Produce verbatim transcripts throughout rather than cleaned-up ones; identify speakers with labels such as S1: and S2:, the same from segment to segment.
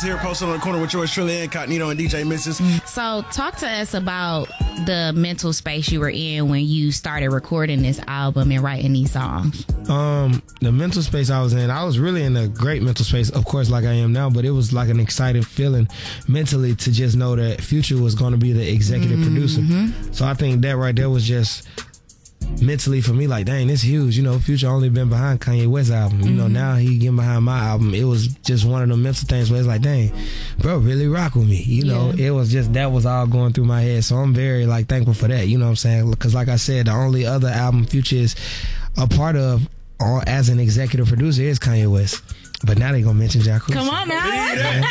S1: here, posted on the corner with yours truly, Incognito and D J Missus
S2: So talk to us about the mental space you were in when you started recording this album and writing these songs.
S3: Um, the mental space I was in, I was really in a great mental space, of course, like I am now, but it was like an exciting feeling mentally to just know that Future was going to be the executive mm-hmm. producer. So I think that right there was just mentally for me, like, dang, it's huge. You know, Future only been behind Kanye West's album. You mm-hmm. know, now he getting behind my album. It was just one of the mental things where it's like, dang, bro, really rock with me. You know, yeah. It was just, that was all going through my head. So I'm very, like, thankful for that. You know what I'm saying? Because like I said, the only other album Future is a part of uh, as an executive producer is Kanye West. But now they gonna mention Jacuzzi.
S2: Come on now.
S3: Yeah.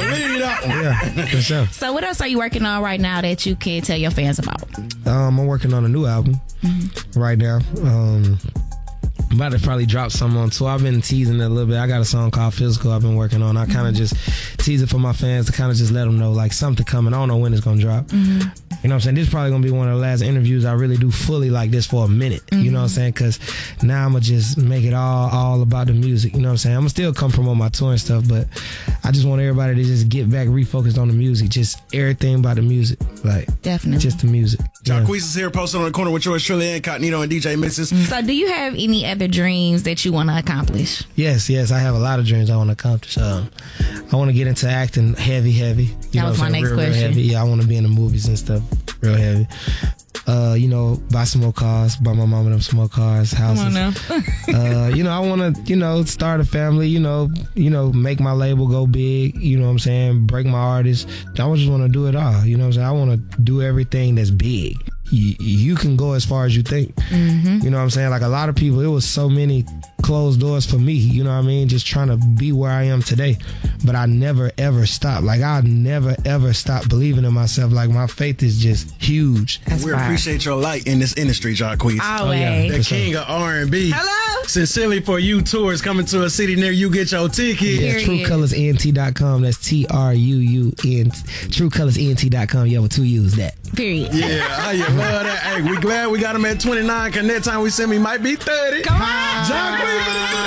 S3: Yeah, for sure.
S2: So what else are you working on right now that you can tell your fans about?
S3: Um, I'm working on a new album mm-hmm. right now. Um, I'm about to probably drop some on tour. I've been teasing it a little bit. I got a song called Physical I've been working on. I kind of mm-hmm. just tease it for my fans to kind of just let them know, like, something coming. I don't know when it's gonna drop. Mm-hmm. You know what I'm saying? This is probably going to be one of the last interviews I really do fully like this for a minute. Mm-hmm. You know what I'm saying? Because now I'm going to just make it all all about the music. You know what I'm saying? I'm going to still come promote my tour and stuff, but I just want everybody to just get back refocused on the music. Just everything about the music. Like,
S2: definitely.
S3: Just the music.
S1: Jacquees yeah. is here, posted on the corner with yours truly, Incognito and D J Missus
S2: Mm-hmm. So do you have any other dreams that you want to accomplish?
S3: Yes, yes. I have a lot of dreams I want to accomplish. Um, I want to get into acting heavy, heavy. You
S2: that
S3: know
S2: was my
S3: saying?
S2: next
S3: real,
S2: question.
S3: Real heavy. Yeah, I want to be in the movies and stuff. Real heavy. Uh, you know, buy some more cars, buy my mama them some more cars, houses.
S2: Come on
S3: now. uh, you know, I want to, you know, start a family, you know, you know, make my label go big, you know what I'm saying, break my artists. I just want to do it all, you know what I'm saying? I want to do everything that's big. You, you can go as far as you think. Mm-hmm. You know what I'm saying? Like, a lot of people, it was so many closed doors for me, you know what I mean? Just trying to be where I am today. But I never, ever stopped. Like, I never, ever stopped believing in myself. Like, my faith is just huge.
S1: That's we fire. Appreciate your light in this industry, Jacquees.
S2: Always. Oh,
S3: yeah,
S1: the king of R and B.
S2: Hello.
S1: Sincerely for you tours coming to a city near you. Get your ticket.
S3: Yeah, true colors N T dot com. That's T R U U N. true colors N T dot com. Yeah, with two U's that.
S2: Period.
S1: Yeah, how you love that. Hey, we glad we got him at twenty-nine, because next time we send me might be thirty.
S2: Come on.
S1: Jacquees.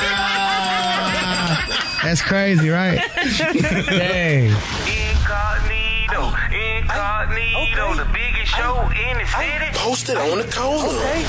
S3: That's crazy, right? Dang.
S4: Incognito, Incognito, okay. The biggest show I, in the city.
S5: Posted on the corner. Okay.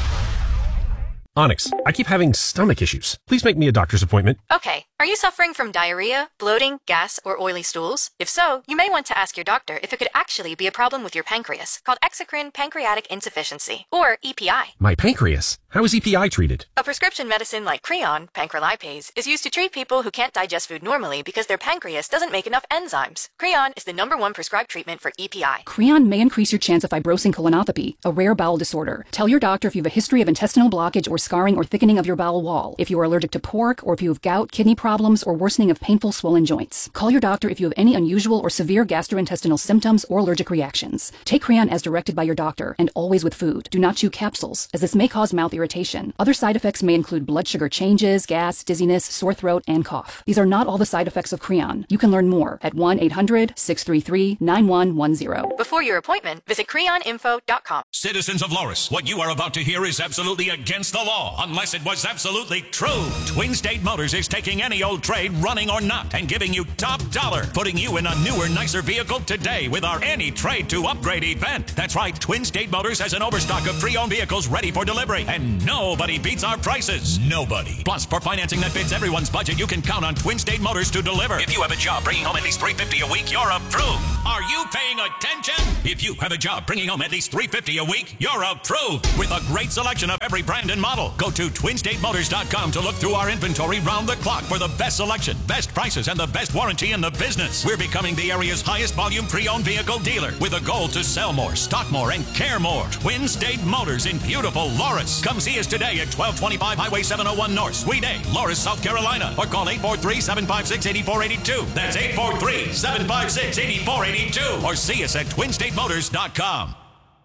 S6: Onyx, I keep having stomach issues. Please make me a doctor's appointment.
S7: Okay. Are you suffering from diarrhea, bloating, gas, or oily stools? If so, you may want to ask your doctor if it could actually be a problem with your pancreas, called exocrine pancreatic insufficiency, or E P I.
S6: My pancreas? How is E P I treated?
S7: A prescription medicine like Creon, pancrelipase, is used to treat people who can't digest food normally because their pancreas doesn't make enough enzymes. Creon is the number one prescribed treatment for E P I.
S8: Creon may increase your chance of fibrosing colonopathy, a rare bowel disorder. Tell your doctor if you have a history of intestinal blockage or scarring or thickening of your bowel wall, if you are allergic to pork, or if you have gout, kidney problems, or worsening of painful swollen joints. Call your doctor if you have any unusual or severe gastrointestinal symptoms or allergic reactions. Take Creon as directed by your doctor, and always with food. Do not chew capsules, as this may cause mouth irritation. Other side effects may include blood sugar changes, gas, dizziness, sore throat, and cough. These are not all the side effects of Creon. You can learn more at one eight hundred, six three three, nine one one zero.
S7: Before your appointment, visit creon info dot com.
S9: Citizens of Loris, what you are about to hear is absolutely against the law, unless it was absolutely true. Twin State Motors is taking any old trade, running or not, and giving you top dollar, putting you in a newer, nicer vehicle today with our Any Trade to Upgrade event. That's right, Twin State Motors has an overstock of pre-owned vehicles ready for delivery, and nobody beats our prices. Nobody. Plus, for financing that fits everyone's budget, you can count on Twin State Motors to deliver. If you have a job bringing home at least three hundred fifty dollars a week, you're approved. Are you paying attention? If you have a job bringing home at least three hundred fifty dollars a week, you're approved. With a great selection of every brand and model, go to twin state motors dot com to look through our inventory round the clock for the best selection, best prices, and the best warranty in the business. We're becoming the area's highest volume pre-owned vehicle dealer with a goal to sell more, stock more, and care more. Twin State Motors in beautiful Loris. Come see us today at twelve twenty-five Highway seven oh one North, Suite A, Loris, South Carolina, or call eight four three, seven five six, eight four eight two. That's eight four three, seven five six, eight four eight two. Or see us at twin state motors dot com.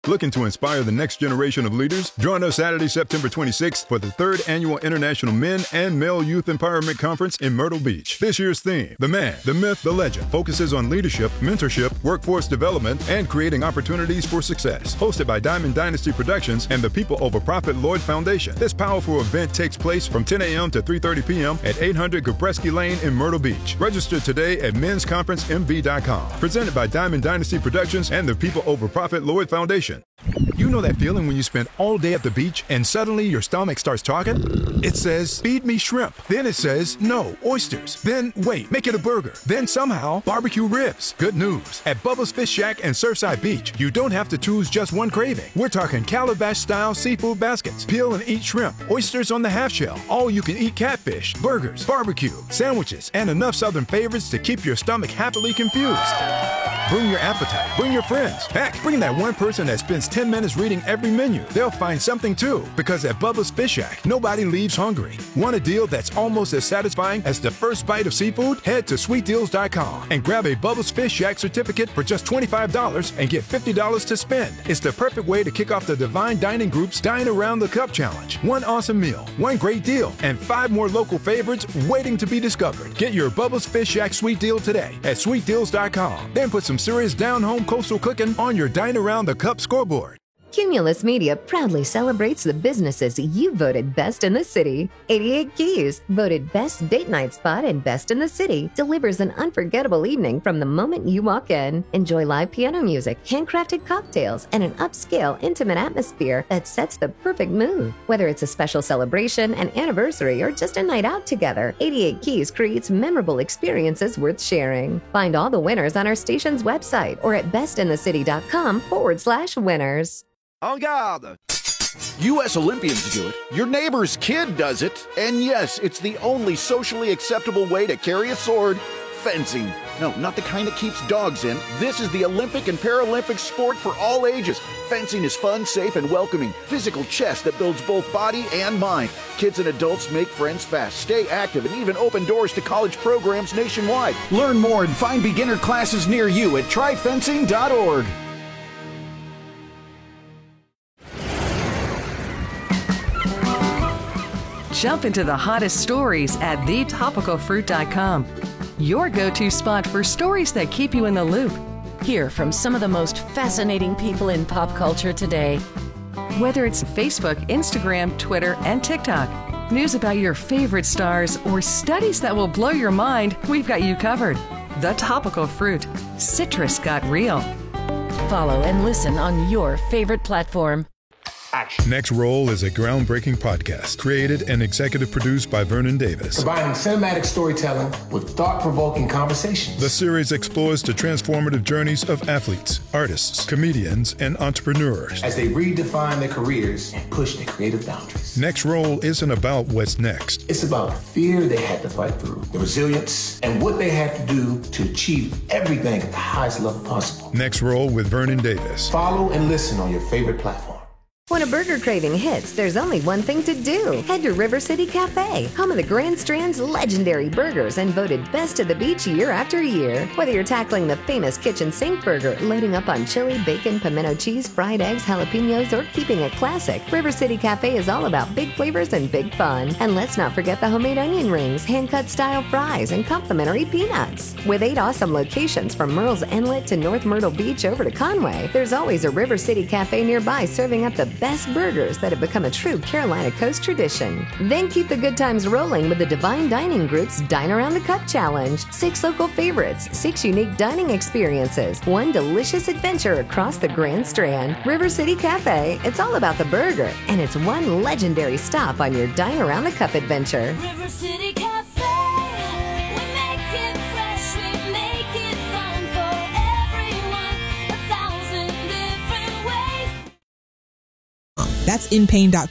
S10: Looking to inspire the next generation of leaders? Join us Saturday, September twenty-sixth for the third annual International Men and Male Youth Empowerment Conference in Myrtle Beach. This year's theme, The Man, the Myth, the Legend, focuses on leadership, mentorship, workforce development, and creating opportunities for success. Hosted by Diamond Dynasty Productions and the People Over Profit Lloyd Foundation. This powerful event takes place from ten a.m. to three thirty p.m. at eight hundred Gabreski Lane in Myrtle Beach. Register today at mens conference m b dot com. Presented by Diamond Dynasty Productions and the People Over Profit Lloyd Foundation. You know that feeling when you spend all day at the beach and suddenly your stomach starts talking? It says, feed me shrimp. Then it says, no, oysters. Then, wait, make it a burger. Then somehow, barbecue ribs. Good news. At Bubba's Fish Shack and Surfside Beach, you don't have to choose just one craving. We're talking calabash-style seafood baskets, peel and eat shrimp, oysters on the half shell, all-you-can-eat catfish, burgers, barbecue, sandwiches, and enough southern favorites to keep your stomach happily confused. Bring your appetite. Bring your friends. Heck, bring that one person that spends ten minutes reading every menu. They'll find something too, because at Bubba's Fish Shack, nobody leaves hungry. Want a deal that's almost as satisfying as the first bite of seafood? Head to sweet deals dot com and grab a Bubba's Fish Shack certificate for just twenty-five dollars and get fifty dollars to spend. It's the perfect way to kick off the Divine Dining Group's Dine Around the Cup Challenge. One awesome meal, one great deal, and five more local favorites waiting to be discovered. Get your Bubba's Fish Shack sweet deal today at sweet deals dot com. Then put some serious down-home coastal cooking on your Dine Around the Cup scoreboard.
S11: Cumulus Media proudly celebrates the businesses you voted best in the city. eighty-eight Keys, voted best date night spot and best in the city, delivers an unforgettable evening from the moment you walk in. Enjoy live piano music, handcrafted cocktails, and an upscale, intimate atmosphere that sets the perfect mood. Whether it's a special celebration, an anniversary, or just a night out together, eighty-eight Keys creates memorable experiences worth sharing. Find all the winners on our station's website or at bestinthecity.com forward slash winners.
S12: En garde! U S Olympians do it, your neighbor's kid does it, and yes, it's the only socially acceptable way to carry a sword, fencing. No, not the kind that keeps dogs in. This is the Olympic and Paralympic sport for all ages. Fencing is fun, safe, and welcoming. Physical chess that builds both body and mind. Kids and adults make friends fast, stay active, and even open doors to college programs nationwide. Learn more and find beginner classes near you at try fencing dot org.
S13: Jump into the hottest stories at the topical fruit dot com. Your go-to spot for stories that keep you in the loop.
S14: Hear from some of the most fascinating people in pop culture today.
S13: Whether it's Facebook, Instagram, Twitter, and TikTok, news about your favorite stars, or studies that will blow your mind, we've got you covered. The Topical Fruit. Citrus got real.
S14: Follow and listen on your favorite platform.
S10: Next Roll is a groundbreaking podcast created and executive produced by Vernon Davis.
S15: Combining cinematic storytelling with thought-provoking conversations.
S10: The series explores the transformative journeys of athletes, artists, comedians, and entrepreneurs
S15: as they redefine their careers and push their creative boundaries.
S10: Next Roll isn't about what's next.
S15: It's about the fear they had to fight through, the resilience, and what they had to do to achieve everything at the highest level possible.
S10: Next Roll with Vernon Davis.
S15: Follow and listen on your favorite platform.
S11: When a burger craving hits, there's only one thing to do. Head to River City Cafe, home of the Grand Strand's legendary burgers and voted best of the beach year after year. Whether you're tackling the famous kitchen sink burger, loading up on chili, bacon, pimento cheese, fried eggs, jalapenos, or keeping it classic, River City Cafe is all about big flavors and big fun. And let's not forget the homemade onion rings, hand-cut style fries, and complimentary peanuts. With eight awesome locations from Murrells Inlet to North Myrtle Beach over to Conway, there's always a River City Cafe nearby serving up the best burgers that have become a true Carolina Coast tradition. Then keep the good times rolling with the Divine Dining Group's Dine Around the Cup Challenge. Six local favorites, six unique dining experiences, one delicious adventure across the Grand Strand. River City Cafe, it's all about the burger, and it's one legendary stop on your Dine Around the Cup adventure.
S16: River City Cafe, we make it fresh, we make it fun for everyone, a thousand different ways.
S17: That's in pain dot